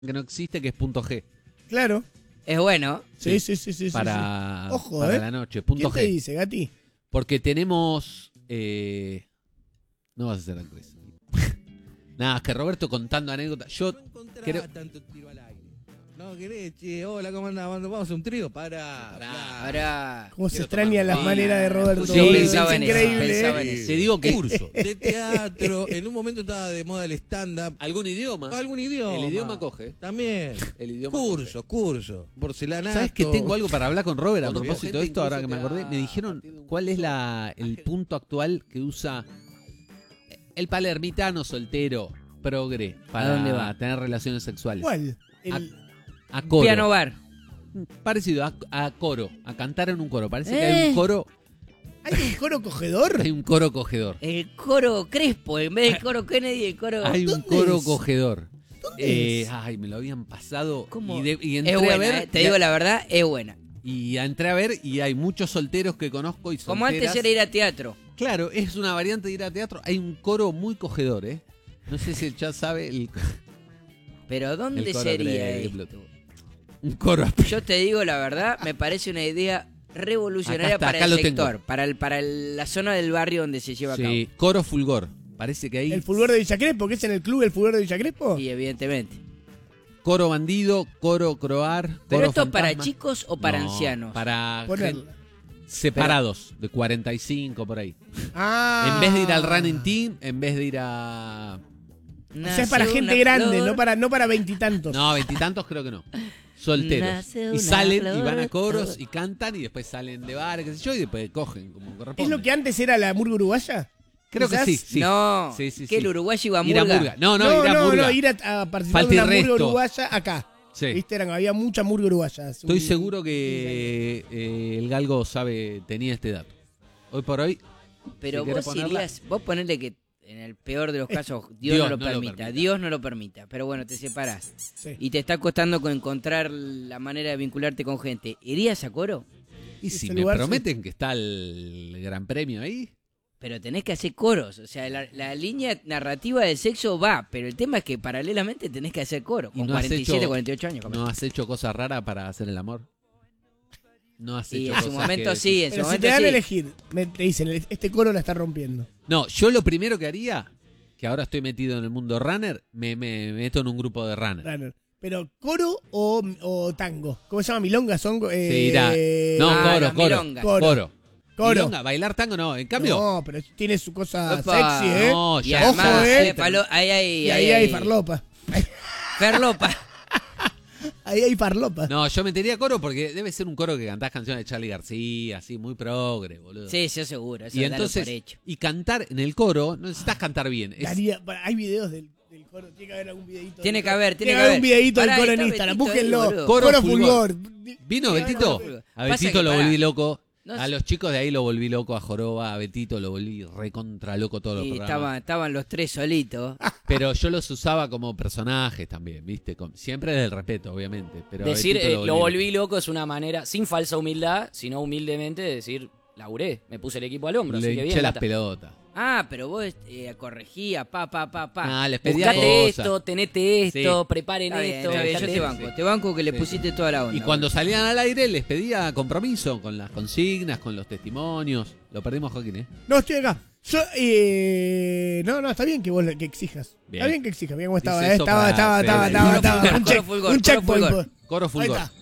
que no existe, que es punto G. Claro. Es bueno. Sí. Para, Ojo, para la noche. Punto ¿Qué G. te dice, Gati? Porque tenemos... no vas a hacer Andrés. Nada, es que Roberto contando anécdotas. Yo creo... tanto tiro al aire. No querés, che, hola, ¿cómo andás? Vamos a hacer un trío. Pará. Ahora. ¿Cómo se Quiero extraña tomar- las maneras de Roberto? Yo Sí, pensaba en eso, increíble. pensaba en eso. Te digo que... Curso de teatro. En un momento estaba de moda el stand-up. ¿Algún idioma? Algún idioma. El idioma coge. También. El idioma Curso. Porcelanato. ¿Sabes que tengo algo para hablar con Robert a Cuando propósito gente de esto? Ahora que incluso me te acordé, da- me dijeron cuál es el punto actual que usa el palermitano soltero progre para dónde va? tener relaciones sexuales. ¿Cuál? A coro. Piano bar. Parecido a coro, a cantar en un coro. Parece que hay un coro, ¿Hay un coro cogedor? hay un coro cogedor. El coro Crespo, en vez del coro Kennedy, el coro. Hay un ¿Dónde coro es? cogedor. ¿Dónde es? Ay, me lo habían pasado ¿Cómo? y Es entré buena, a ver. te digo la verdad, es buena. Y entré a ver y hay muchos solteros que conozco y solteras. Como antes era ir a teatro. Claro, es una variante de ir a teatro. Hay un coro muy cogedor, ¿eh? No sé si el chat sabe Pero ¿dónde el coro sería que esto? explotó. Un coro. Yo te digo la verdad, me parece una idea revolucionaria Acá está, para acá el lo sector, tengo. para la zona del barrio donde se lleva a Sí, coro fulgor. Parece que ahí ¿El fulgor de Villa Crespo? ¿Qué es en el club el fulgor de Villa Crespo? cabo. Y evidentemente. coro bandido, coro croar, ¿Pero coro esto para fantasma. chicos o para No, ancianos? Para Ponerla. separados, de 45 por ahí. Ah. En vez de ir al running team, en vez de ir a... O sea, es para gente grande, no para veintitantos. No, veintitantos creo que no. Solteros. Nace Y una salen y flor. van a coros y cantan y después salen de bar, qué sé yo, y después cogen como corresponde. ¿Es lo que antes era la murga uruguaya? Creo que quizás? sí, sí. No, Sí, sí, que sí. el uruguayo iba a Ir a murga. murga. No, ir a murga. ir a participar de una Falta y murga resto. uruguaya acá. Sí. ¿Viste? Había mucha murga uruguaya. Estoy seguro que el Galgo tenía este dato. Hoy por hoy, Pero si querés vos ponerla. irías, vos ponele que en el peor de los casos Dios no lo permita, Dios no lo permita, pero bueno, te separás Sí. y te está costando encontrar la manera de vincularte con gente. ¿Irías a coro? y Ese si me lugar, prometen que está el gran premio ahí, Pero tenés que hacer coros, o sea, la línea narrativa del sexo va, pero el tema es que paralelamente tenés que hacer coro, ¿Y con no has 47, hecho- 48 años. capaz. ¿no has hecho cosas raras para hacer el amor? ¿No has Y hecho en su cosas momento que sí, en su Pero si momento te dan sí. a elegir, te dicen, este coro la está rompiendo. No, yo lo primero que haría, que ahora estoy metido en el mundo runner, me meto en un grupo de runner. Runner. Pero coro o tango. ¿Cómo se llama? Milonga, son. Sí, irá. No, Ah, coro, las milongas. coro. Coro. Milonga, bailar tango no, en cambio... No, pero tiene su cosa Opa. sexy, ¿eh? No, Y ya. Ojo, además, ¿eh? ahí Y ahí hay farlopa. Ferlopa. Ahí hay farlopa. No, yo metería coro porque debe ser un coro que cantás canciones de Charly García, así, muy progre, boludo. Sí, yo seguro, eso Y dalo entonces, por hecho. y cantar en el coro, no necesitas cantar bien. Hay videos del coro, tiene que haber algún videito. Tiene que haber, Tiene que haber un videito del Pará, coro en está Instagram. Betito ahí, Búsquenlo. boludo. Coro Coro fulgor. fulgor. ¿Vino Tiene que haber Betito? coro fulgor. A Pasa Betito que, lo pará, volví loco. no A sé. los chicos de ahí lo volví loco, a Joroba, a Betito lo volví recontra loco todos los Y programas. estaban los tres solitos. Pero yo los usaba como personajes también, ¿viste? Siempre desde el respeto, obviamente. Pero a Decir Betito lo volví loco es una manera, sin falsa humildad, sino humildemente de decir, laburé, me puse el equipo al hombro, así Le que hinché bien. las Gata. pelotas. Ah, pero vos corregía, pa. Ah, les pedía Buscate cosas. esto, tenete esto, Sí. preparen Está bien, esto. está bien, yo buscate te esto. banco. Te banco que le Sí. pusiste toda la onda. Y cuando salían al aire les pedía compromiso con las consignas, con los testimonios. Lo perdimos, Joaquín, ¿eh? No, estoy acá. Yo, no, está bien que vos que exijas. Bien. Está bien que exijas. Bien cómo estaba, Dice eso estaba. para- Estaba. sí, Un Coro checkpoint. fulgor. Coro Ahí fulgor. está.